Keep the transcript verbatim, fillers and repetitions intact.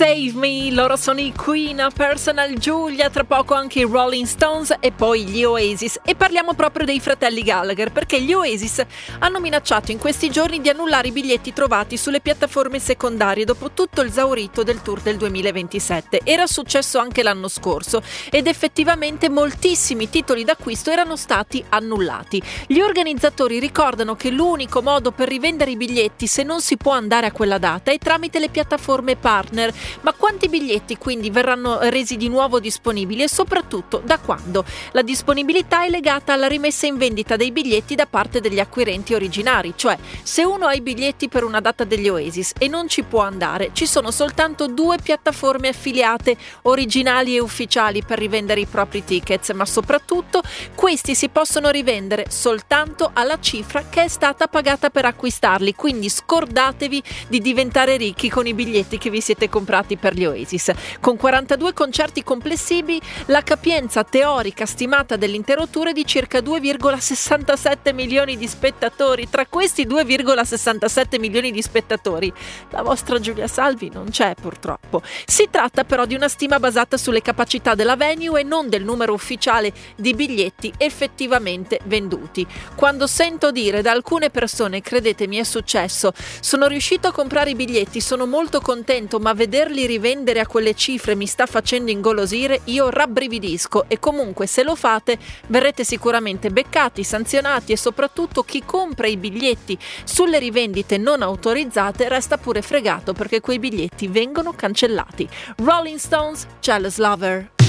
Save Me, loro sono i Queen, Personal Giulia, tra poco anche i Rolling Stones e poi gli Oasis. E parliamo proprio dei fratelli Gallagher, perché gli Oasis hanno minacciato in questi giorni di annullare i biglietti trovati sulle piattaforme secondarie dopo tutto l'esaurito del tour del duemilaventisette. Era successo anche l'anno scorso ed effettivamente moltissimi titoli d'acquisto erano stati annullati. Gli organizzatori ricordano che l'unico modo per rivendere i biglietti, se non si può andare a quella data, è tramite le piattaforme partner. Ma quanti biglietti quindi verranno resi di nuovo disponibili e soprattutto da quando? La disponibilità è legata alla rimessa in vendita dei biglietti da parte degli acquirenti originari, cioè se uno ha i biglietti per una data degli Oasis e non ci può andare, ci sono soltanto due piattaforme affiliate originali e ufficiali per rivendere i propri tickets, ma soprattutto questi si possono rivendere soltanto alla cifra che è stata pagata per acquistarli, quindi scordatevi di diventare ricchi con i biglietti che vi siete comprati per gli Oasis. Con quarantadue concerti complessivi, la capienza teorica stimata dell'intero tour è di circa due virgola sessantasette milioni di spettatori. Tra questi due virgola sessantasette milioni di spettatori, la vostra Giulia Salvi non c'è purtroppo. Si tratta però di una stima basata sulle capacità della venue e non del numero ufficiale di biglietti effettivamente venduti. Quando sento dire da alcune persone, credetemi è successo, sono riuscito a comprare i biglietti, sono molto contento, ma vederli rivendere a quelle cifre mi sta facendo ingolosire, io rabbrividisco e comunque se lo fate verrete sicuramente beccati, sanzionati e soprattutto chi compra i biglietti sulle rivendite non autorizzate resta pure fregato perché quei biglietti vengono cancellati. Rolling Stones, Jealous Lover.